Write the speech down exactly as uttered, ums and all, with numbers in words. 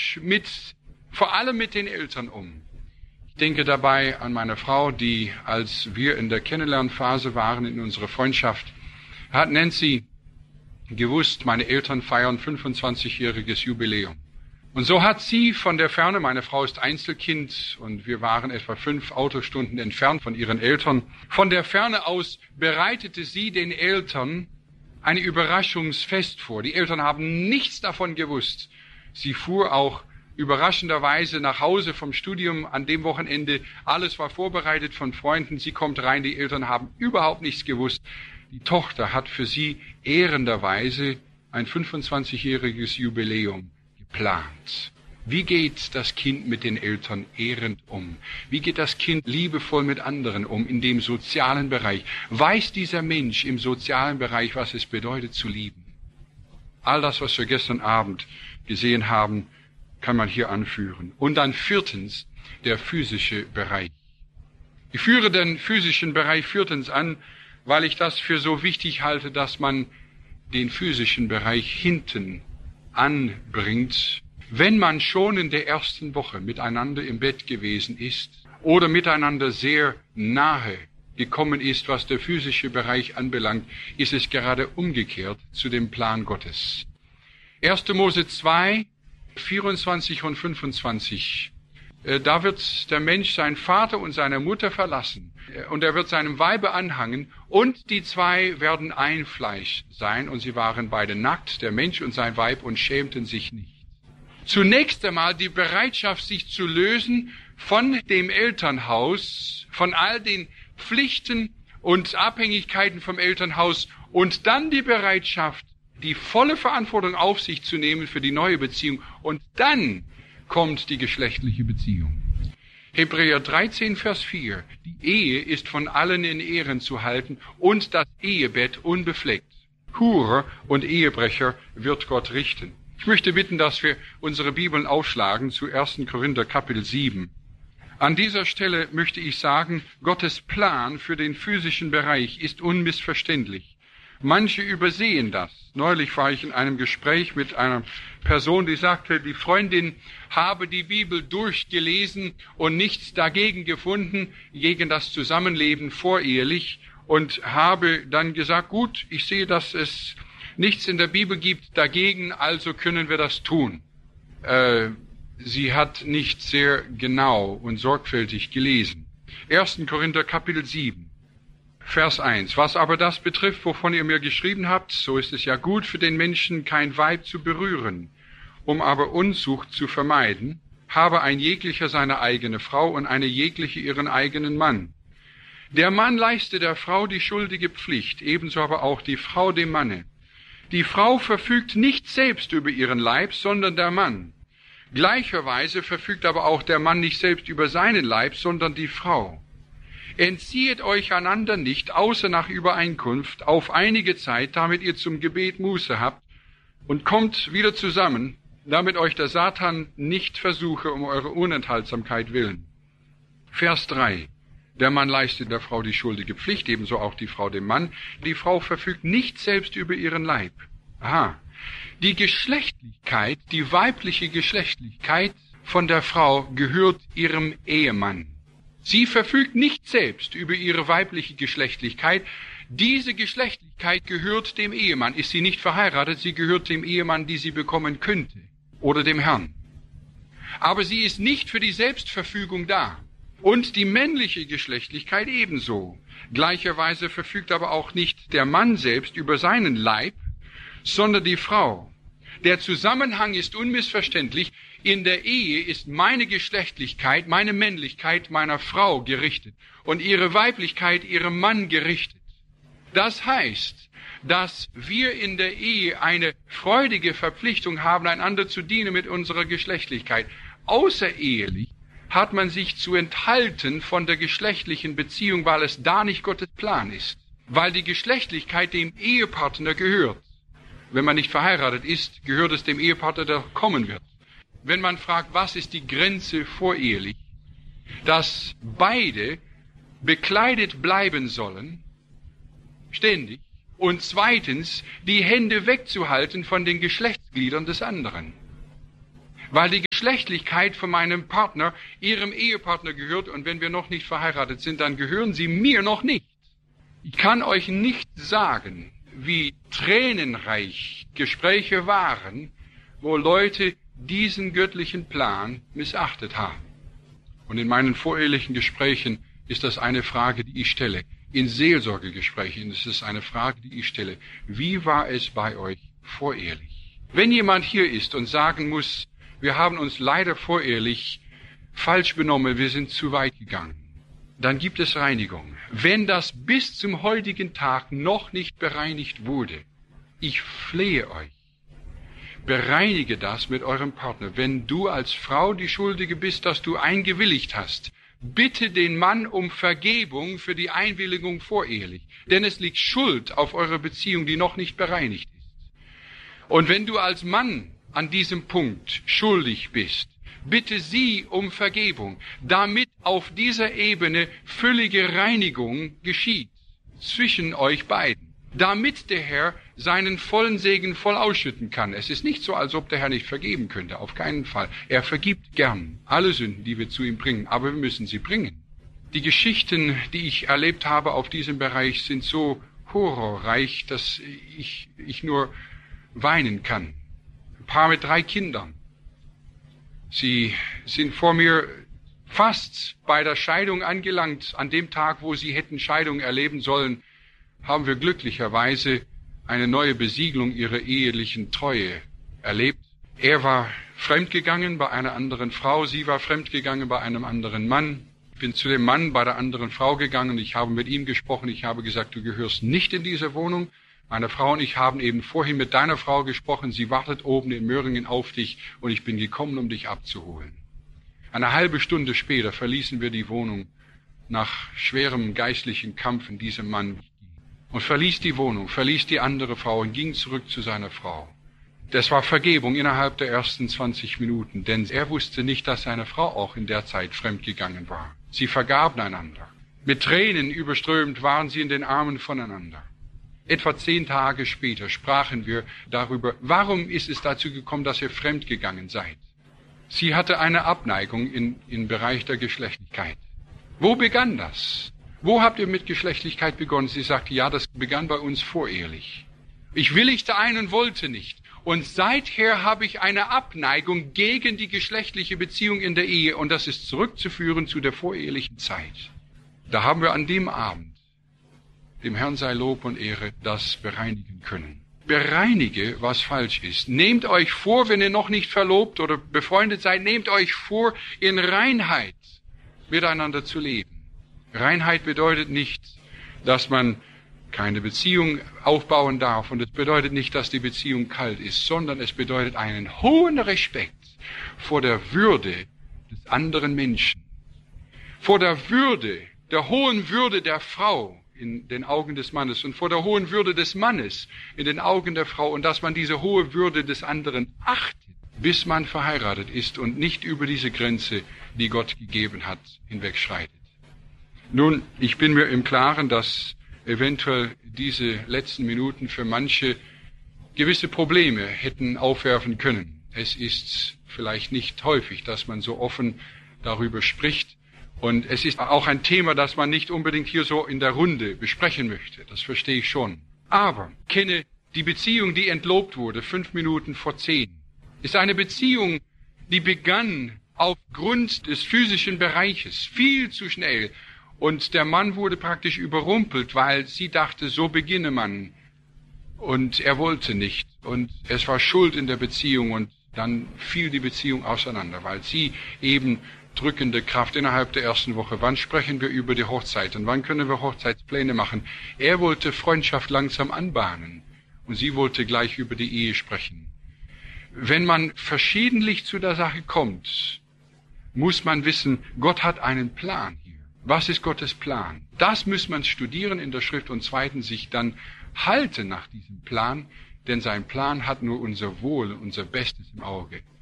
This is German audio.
Mensch mit, vor allem mit den Eltern um. Ich denke dabei an meine Frau, die, als wir in der Kennenlernphase waren in unserer Freundschaft, hat Nancy gewusst, meine Eltern feiern fünfundzwanzigjähriges Jubiläum. Und so hat sie von der Ferne, meine Frau ist Einzelkind und wir waren etwa fünf Autostunden entfernt von ihren Eltern, von der Ferne aus bereitete sie den Eltern eine Überraschungsfest vor. Die Eltern haben nichts davon gewusst. Sie fuhr auch überraschenderweise nach Hause vom Studium an dem Wochenende. Alles war vorbereitet von Freunden. Sie kommt rein, die Eltern haben überhaupt nichts gewusst. Die Tochter hat für sie ehrenderweise ein fünfundzwanzigjähriges Jubiläum geplant. Wie geht das Kind mit den Eltern ehrend um? Wie geht das Kind liebevoll mit anderen um in dem sozialen Bereich? Weiß dieser Mensch im sozialen Bereich, was es bedeutet zu lieben? All das, was wir gestern Abend gesehen haben, kann man hier anführen. Und dann viertens, der physische Bereich. Ich führe den physischen Bereich viertens an, weil ich das für so wichtig halte, dass man den physischen Bereich hinten anbringt, wenn man schon in der ersten Woche miteinander im Bett gewesen ist oder miteinander sehr nahe gekommen ist, was der physische Bereich anbelangt, ist es gerade umgekehrt zu dem Plan Gottes. erster Mose zwei, vierundzwanzig und fünfundzwanzig. Da wird der Mensch seinen Vater und seine Mutter verlassen und er wird seinem Weibe anhangen und die zwei werden ein Fleisch sein und sie waren beide nackt, der Mensch und sein Weib, und schämten sich nicht. Zunächst einmal die Bereitschaft, sich zu lösen von dem Elternhaus, von all den Pflichten und Abhängigkeiten vom Elternhaus und dann die Bereitschaft, die volle Verantwortung auf sich zu nehmen für die neue Beziehung, und dann kommt die geschlechtliche Beziehung. Hebräer dreizehn, Vers vier. Die Ehe ist von allen in Ehren zu halten und das Ehebett unbefleckt. Hurer und Ehebrecher wird Gott richten. Ich möchte bitten, dass wir unsere Bibeln aufschlagen zu ersten Korinther Kapitel sieben. An dieser Stelle möchte ich sagen, Gottes Plan für den physischen Bereich ist unmissverständlich. Manche übersehen das. Neulich war ich in einem Gespräch mit einer Person, die sagte, die Freundin habe die Bibel durchgelesen und nichts dagegen gefunden, gegen das Zusammenleben vorehelich, und habe dann gesagt, gut, ich sehe, dass es nichts in der Bibel gibt dagegen, also können wir das tun. Äh, sie hat nicht sehr genau und sorgfältig gelesen. erster Korinther Kapitel sieben. Vers eins. Was aber das betrifft, wovon ihr mir geschrieben habt, so ist es ja gut für den Menschen, kein Weib zu berühren. Um aber Unzucht zu vermeiden, habe ein jeglicher seine eigene Frau und eine jegliche ihren eigenen Mann. Der Mann leiste der Frau die schuldige Pflicht, ebenso aber auch die Frau dem Manne. Die Frau verfügt nicht selbst über ihren Leib, sondern der Mann. Gleicherweise verfügt aber auch der Mann nicht selbst über seinen Leib, sondern die Frau. Entziehet euch einander nicht, außer nach Übereinkunft, auf einige Zeit, damit ihr zum Gebet Muße habt, und kommt wieder zusammen, damit euch der Satan nicht versuche um eure Unenthaltsamkeit willen. Vers drei. Der Mann leistet der Frau die schuldige Pflicht, ebenso auch die Frau dem Mann. Die Frau verfügt nicht selbst über ihren Leib. Aha. Die Geschlechtlichkeit, die weibliche Geschlechtlichkeit von der Frau gehört ihrem Ehemann. Sie verfügt nicht selbst über ihre weibliche Geschlechtlichkeit. Diese Geschlechtlichkeit gehört dem Ehemann. Ist sie nicht verheiratet, sie gehört dem Ehemann, die sie bekommen könnte, oder dem Herrn. Aber sie ist nicht für die Selbstverfügung da. Und die männliche Geschlechtlichkeit ebenso. Gleicherweise verfügt aber auch nicht der Mann selbst über seinen Leib, sondern die Frau. Der Zusammenhang ist unmissverständlich. In der Ehe ist meine Geschlechtlichkeit, meine Männlichkeit meiner Frau gerichtet und ihre Weiblichkeit ihrem Mann gerichtet. Das heißt, dass wir in der Ehe eine freudige Verpflichtung haben, einander zu dienen mit unserer Geschlechtlichkeit. Außerehelich hat man sich zu enthalten von der geschlechtlichen Beziehung, weil es da nicht Gottes Plan ist. Weil die Geschlechtlichkeit dem Ehepartner gehört. Wenn man nicht verheiratet ist, gehört es dem Ehepartner, der kommen wird. Wenn man fragt, was ist die Grenze vorehelich, dass beide bekleidet bleiben sollen, ständig, und zweitens die Hände wegzuhalten von den Geschlechtsgliedern des anderen. weil die Geschlechtlichkeit von meinem Partner ihrem Ehepartner gehört, und wenn wir noch nicht verheiratet sind, dann gehören sie mir noch nicht. Ich kann euch nicht sagen, wie tränenreich Gespräche waren, wo Leute diesen göttlichen Plan missachtet haben. Und in meinen vorehelichen Gesprächen ist das eine Frage, die ich stelle. In Seelsorgegesprächen ist es eine Frage, die ich stelle. Wie war es bei euch vorehelich? Wenn jemand hier ist und sagen muss, wir haben uns leider vorehelich falsch benommen, wir sind zu weit gegangen, dann gibt es Reinigung. Wenn das bis zum heutigen Tag noch nicht bereinigt wurde, ich flehe euch, bereinige das mit eurem Partner. Wenn du als Frau die Schuldige bist, dass du eingewilligt hast, bitte den Mann um Vergebung für die Einwilligung vorehelich. Denn es liegt Schuld auf eurer Beziehung, die noch nicht bereinigt ist. Und wenn du als Mann an diesem Punkt schuldig bist, bitte sie um Vergebung, damit auf dieser Ebene völlige Reinigung geschieht zwischen euch beiden, damit der Herr seinen vollen Segen voll ausschütten kann. Es ist nicht so, als ob der Herr nicht vergeben könnte, auf keinen Fall. Er vergibt gern alle Sünden, die wir zu ihm bringen, aber wir müssen sie bringen. Die Geschichten, die ich erlebt habe auf diesem Bereich, sind so horrorreich, dass ich, ich nur weinen kann. Ein Paar mit drei Kindern. Sie sind vor mir fast bei der Scheidung angelangt. An dem Tag, wo sie hätten Scheidung erleben sollen, haben wir glücklicherweise eine neue Besiegelung ihrer ehelichen Treue erlebt. Er war fremdgegangen bei einer anderen Frau, sie war fremdgegangen bei einem anderen Mann. Ich bin zu dem Mann bei der anderen Frau gegangen, ich habe mit ihm gesprochen, ich habe gesagt, du gehörst nicht in diese Wohnung. Meine Frau und ich haben eben vorhin mit deiner Frau gesprochen, sie wartet oben in Möhringen auf dich und ich bin gekommen, um dich abzuholen. Eine halbe Stunde später verließen wir die Wohnung nach schwerem geistlichen Kampf in diesem Mann und verließ die Wohnung, verließ die andere Frau und ging zurück zu seiner Frau. Das war Vergebung innerhalb der ersten zwanzig Minuten, denn er wusste nicht, dass seine Frau auch in der Zeit fremdgegangen war. Sie vergaben einander. Mit Tränen überströmt waren sie in den Armen voneinander. Etwa zehn Tage später sprachen wir darüber, warum ist es dazu gekommen, dass ihr fremdgegangen seid. Sie hatte eine Abneigung in, im Bereich der Geschlechtlichkeit. Wo begann das? Wo habt ihr mit Geschlechtlichkeit begonnen? Sie sagte, ja, das begann bei uns vorehelich. Ich willigte ein und wollte nicht. Und seither habe ich eine Abneigung gegen die geschlechtliche Beziehung in der Ehe. Und das ist zurückzuführen zu der vorehelichen Zeit. Da haben wir an dem Abend, dem Herrn sei Lob und Ehre, das bereinigen können. Bereinige, was falsch ist. Nehmt euch vor, wenn ihr noch nicht verlobt oder befreundet seid, nehmt euch vor, in Reinheit miteinander zu leben. Reinheit bedeutet nicht, dass man keine Beziehung aufbauen darf, und es bedeutet nicht, dass die Beziehung kalt ist, sondern es bedeutet einen hohen Respekt vor der Würde des anderen Menschen, vor der Würde, der hohen Würde der Frau in den Augen des Mannes und vor der hohen Würde des Mannes in den Augen der Frau, und dass man diese hohe Würde des anderen achtet, bis man verheiratet ist und nicht über diese Grenze, die Gott gegeben hat, hinwegschreitet. Nun, ich bin mir im Klaren, dass eventuell diese letzten Minuten für manche gewisse Probleme hätten aufwerfen können. Es ist vielleicht nicht häufig, dass man so offen darüber spricht. Und es ist auch ein Thema, das man nicht unbedingt hier so in der Runde besprechen möchte. Das verstehe ich schon. Aber kenne die Beziehung, die entlobt wurde, fünf Minuten vor zehn, ist eine Beziehung, die begann aufgrund des physischen Bereiches viel zu schnell. Und der Mann wurde praktisch überrumpelt, weil sie dachte, so beginne man. Und er wollte nicht. Und es war Schuld in der Beziehung. Und dann fiel die Beziehung auseinander, weil sie eben drückende Kraft innerhalb der ersten Woche. Wann sprechen wir über die Hochzeit und wann können wir Hochzeitspläne machen? Er wollte Freundschaft langsam anbahnen und sie wollte gleich über die Ehe sprechen. Wenn man verschiedentlich zu der Sache kommt, muss man wissen, Gott hat einen Plan hier. Was ist Gottes Plan? Das muss man studieren in der Schrift und zweitens sich dann halten nach diesem Plan, denn sein Plan hat nur unser Wohl, unser Bestes im Auge.